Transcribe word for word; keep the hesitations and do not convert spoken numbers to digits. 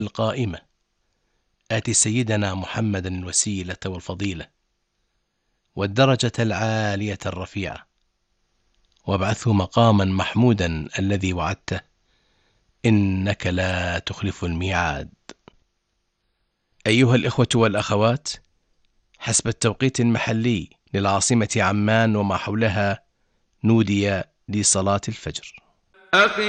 القائمة آت سيدنا محمدا الوسيلة والفضيلة والدرجة العالية الرفيعة وابعثه مقاما محمودا الذي وعدته إنك لا تخلف الميعاد. أيها الإخوة والأخوات، حسب التوقيت المحلي للعاصمة عمان وما حولها نودي لصلاة الفجر.